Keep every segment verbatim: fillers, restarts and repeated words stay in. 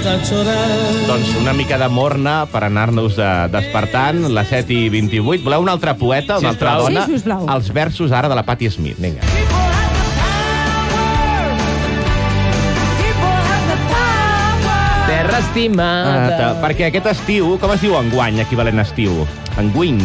Doncs una mica de morna per anar-nos de, despertant, les set i vint-i-vuit. Voleu una altra poeta, una altra dona? Sí, sisplau. Els versos ara de la Patti Smith. Vinga. Terra estimada. Uh, perquè aquest estiu, com es diu enguany, equivalent a estiu? Enguiny.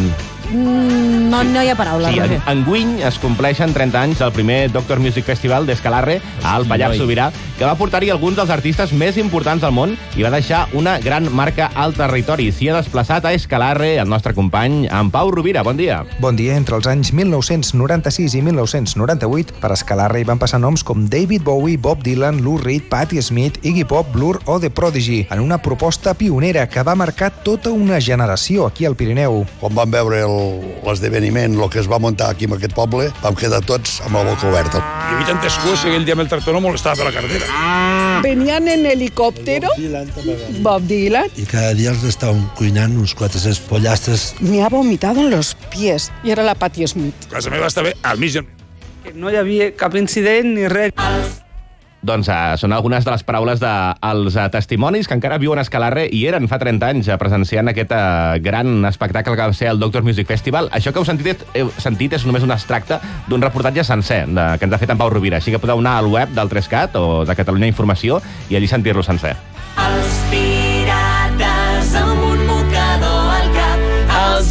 Mm, no, no hi ha paraula. Sí, Roger. en, enguany es compleixen trenta anys del primer Doctor Music Festival d'Escalarre al Pallars Sobirà, que va portar-hi alguns dels artistes més importants del món i va deixar una gran marca al territori. S'hi ha desplaçat a Escalarre el nostre company, en Pau Rovira. Bon dia. Bon dia. Entre els anys mil nou-cents noranta-sis i mil nou-cents noranta-vuit, per Escalarre hi van passar noms com David Bowie, Bob Dylan, Lou Reed, Patti Smith, Iggy Pop, Blur o The Prodigy, en una proposta pionera que va marcar tota una generació aquí al Pirineu. Quan vam veure l'esdeveniment, el que es va muntar aquí en aquest poble, vam quedar tots amb la boca oberta. Hi havia tantes coses que el dia amb el tractor no molestava per la carretera. Venían en helicòptero, Bob Dylan. Y cada día els estaven cuinant uns quatre-cents pollastres. Me ha vomitado en los pies. I era la Patti Smith. A casa meva estava al mig. No hi havia cap incident ni res. Doncs uh, són algunes de les paraules dels de, uh, testimonis que encara viuen a Escalarre i eren fa trenta anys uh, presenciant aquest uh, gran espectacle que va ser el Doctor Music Festival. Això que heu sentit, heu sentit és només un extracte d'un reportatge sencer de, que ens ha fet en Pau Rovira. Així que podeu anar al web del tres cat o de Catalunya Informació i allí sentir-lo sencer. Els pirates amb un mocador al cap. Els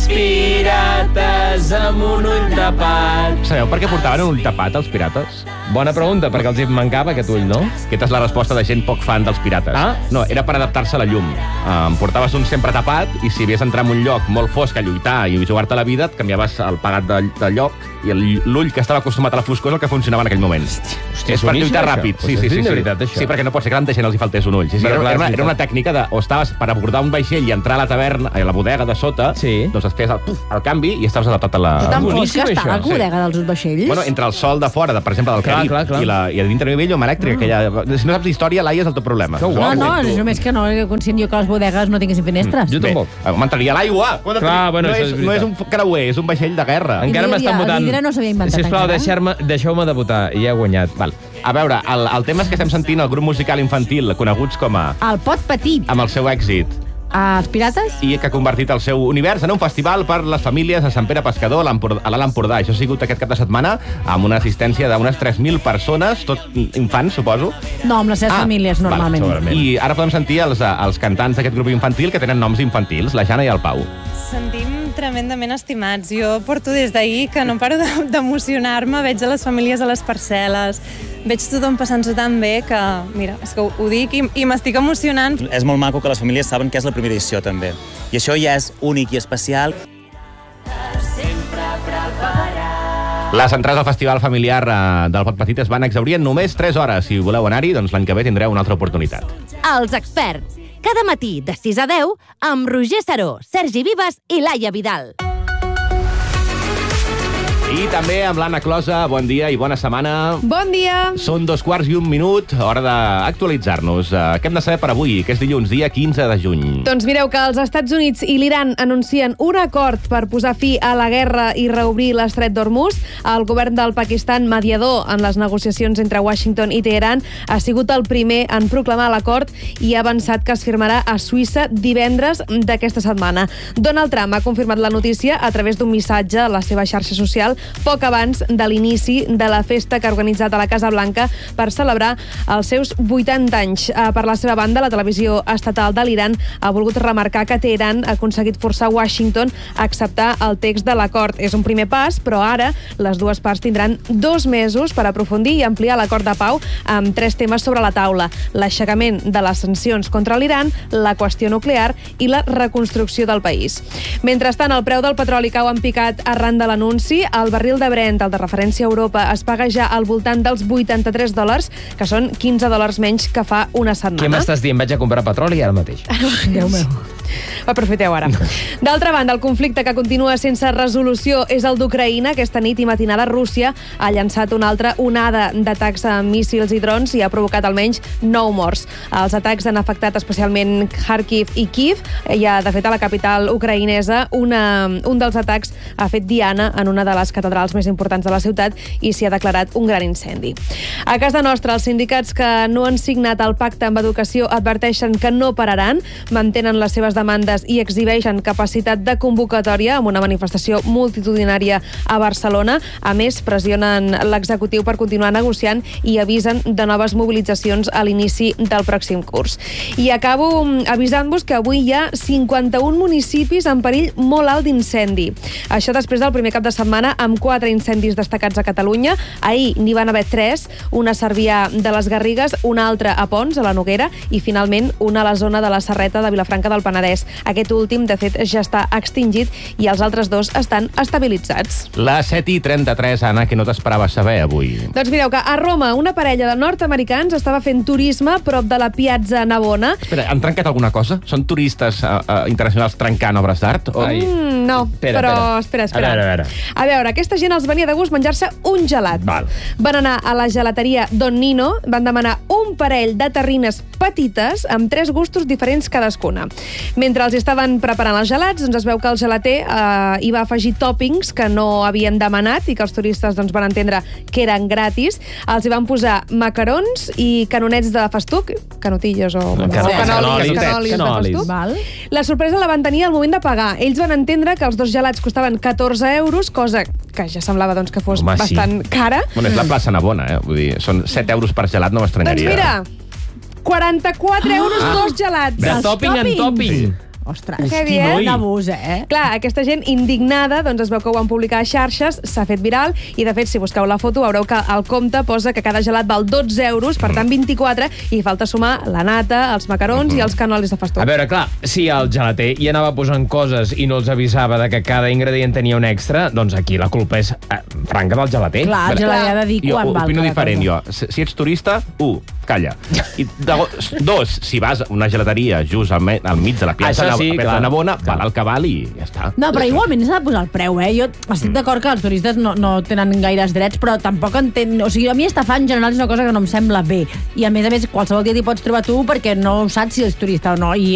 pirates amb un ull tapat. Sabeu per què portaven un ull tapat, els pirates? Bona pregunta, perquè els hi mancava aquest ull, no? Aquesta és la resposta de gent poc fan dels pirates. Ah? No, era per adaptar-se a la llum. Um, portaves un sempre tapat i si havies d'entrar en un lloc molt fosc a lluitar i jugar-te la vida, et canviaves el pagat de, de lloc i l'ull que estava acostumat a la foscor és el que funcionava en aquell moment. Hòstia, és per lluitar ràpid. Sí, sí, sí, de sí. veritat, això. Sí, perquè no pot ser que tanta gent els hi faltés un ull. Sí, sí, era, era, una, era una tècnica de... O estaves per abordar un vaixell i entrar a la taverna, a la bodega de sota, sí. Doncs es feies el, el canvi i estaves adaptat a la... Tan fosca Boníssim, està la això. bodega dels vaixells? Bueno, entre el sol de fora, de, per exemple, del Clar, Carib, clar, clar. i, la, i a dintre nivell llum elèctric, aquella... Si no saps d'història, l'Aia és el teu problema. Que guapo. No, no, és només que no era conscient jo que les bodegues no tinguessin finestres. Jo tampoc. Bé, m'entraria l'aigua. Clar, bueno, no, això és, és no és un creuer, és un vaixell de guerra. Encara m'estan votant. El vidre no s'havia inventat Sisplau, encara. deixeu-me deixeu-me de votar i ja he guanyat. Val. A veure, el, el tema és que estem sentint el grup musical infantil, coneguts com a... El pot petit. amb el seu èxit, Els pirates? i que ha convertit el seu univers en un festival per les famílies a Sant Pere Pescador, a l'Empordà- a l'Alt Empordà. Això ha sigut aquest cap de setmana amb una assistència d'unes tres mil persones, tot infants, suposo. No, amb les seves Ah, famílies, val, normalment. segurament. I ara podem sentir els, els cantants d'aquest grup infantil que tenen noms infantils, la Jana i el Pau. Sentim tremendament estimats. Jo porto des d'ahir que no paro de- d'emocionar-me, veig a les famílies a les parcel·les, veig tothom passant-s'ho tan bé que, mira, és que ho, ho dic i, i m'estic emocionant. És molt maco que les famílies saben que és la primera edició, també. I això ja és únic i especial. Les entrades al Festival Familiar eh, del Pot Petit es van exaurir en només tres hores. Si voleu anar-hi, doncs l'any que ve tindreu una altra oportunitat. Els experts. Cada matí de sis a deu amb Roger Saró, Sergi Vives i Laia Vidal. I també amb l'Anna Closa, bon dia i bona setmana. Bon dia. Són dos quarts i un minut, hora d'actualitzar-nos. Uh, què hem de saber per avui, que és dilluns, dia quinze de juny? Doncs mireu que els Estats Units i l'Iran anuncien un acord per posar fi a la guerra i reobrir l'estret d'Hormuz. El govern del Pakistan, mediador en les negociacions entre Washington i Teheran, ha sigut el primer en proclamar l'acord i ha avançat que es firmarà a Suïssa divendres d'aquesta setmana. Donald Trump ha confirmat la notícia a través d'un missatge a la seva xarxa social poc abans de l'inici de la festa que ha organitzat a la Casa Blanca per celebrar els seus vuitanta anys. Per la seva banda, la televisió estatal de l'Iran ha volgut remarcar que Teheran ha aconseguit forçar Washington a acceptar el text de l'acord. És un primer pas, però ara les dues parts tindran dos mesos per aprofundir i ampliar l'acord de pau amb tres temes sobre la taula: l'aixecament de les sancions contra l'Iran, la qüestió nuclear i la reconstrucció del país. Mentrestant, el preu del petroli cau en picat arran de l'anunci. El barril de Brent, el de referència a Europa, es paga ja al voltant dels vuitanta-tres dòlars, que són quinze dòlars menys que fa una setmana. Què m'estàs dient? Vaig a comprar petroli ara mateix. Déu meu. Aprofiteu ara. D'altra banda, el conflicte que continua sense resolució és el d'Ucraïna. Aquesta nit i matinada Rússia ha llançat una altra onada d'atacs amb míssils i drons i ha provocat almenys nou morts. Els atacs han afectat especialment Kharkiv i Kiev i, de fet, a la capital ucraïnesa una, un dels atacs ha fet diana en una de les catedrals més importants de la ciutat i s'hi ha declarat un gran incendi. A casa nostra, els sindicats que no han signat el pacte amb educació adverteixen que no pararan, mantenen les seves demandes i exhibeixen capacitat de convocatòria amb una manifestació multitudinària a Barcelona. A més, pressionen l'executiu per continuar negociant i avisen de noves mobilitzacions a l'inici del pròxim curs. I acabo avisant-vos que avui hi ha cinquanta-un municipis en perill molt alt d'incendi. Això després del primer cap de setmana amb quatre incendis destacats a Catalunya. Ahir n'hi van haver tres, una a Cervià de les Garrigues, una altra a Pons, a la Noguera, i finalment una a la zona de la Serreta de Vilafranca del Penedès. Aquest últim, de fet, ja està extingit i els altres dos estan estabilitzats. Les set i trenta-tres, Anna, que no t'esperaves saber avui. Doncs mireu que a Roma una parella de nord-americans estava fent turisme prop de la Piazza Navona. Espera, han trencat alguna cosa? Són turistes uh, uh, internacionals trencant obres d'art? O... Mm, no, espera, però espera. espera, espera. A veure, a veure. A veure, aquesta gent els venia de gust menjar-se un gelat. Val. Van anar a la gelateria Don Nino, van demanar un parell de terrines petites amb tres gustos diferents cadascuna. Mentre els estaven preparant els gelats, doncs es veu que el gelater eh, hi va afegir toppings que no havien demanat i que els turistes doncs, van entendre que eren gratis. Els hi van posar macarons i canonets de festuc, canotilles o... Can- o canolis, canolis, canolis de canolis. festuc. Val. La sorpresa la van tenir al moment de pagar. Ells van entendre que els dos gelats costaven catorze euros, cosa que ja semblava doncs, que fos Home, sí. bastant cara. Bueno, és la plaça Navona, eh? Vull dir, són set euros per gelat, no Doncs m'estranyaria. mira, quaranta-quatre euros Ah. dos gelats. De topping en topping. Ostres, Que que bien. un abús, eh? Clar, aquesta gent indignada, doncs es veu que ho van publicar a xarxes, s'ha fet viral, i de fet, si busqueu la foto, veureu que al compte posa que cada gelat val dotze euros, per tant vint-i-quatre, i falta sumar la nata, els macarons i els canolis de festuc. A veure, clar, si el gelater hi anava posant coses i no els avisava de que cada ingredient tenia un extra, doncs aquí la culpa és eh, franca del gelater. Clar, el gelater ha de dir Jo quan val opino cada diferent, cosa. jo. Si si ets turista, u, calla. I de, dos, si vas a una gelateria just al, me, al mig de la Piazza Això sí, Nav- Piazza clar. Navona, val el que val i ja està. No, però igualment s'ha de posar el preu, eh? Jo estic d'acord que els turistes no, no tenen gaires drets, però tampoc entenc... O sigui, a mi estafar en general és una cosa que no em sembla bé. I a més a més, qualsevol dia t'hi pots trobar tu perquè no saps si ets turista o no. I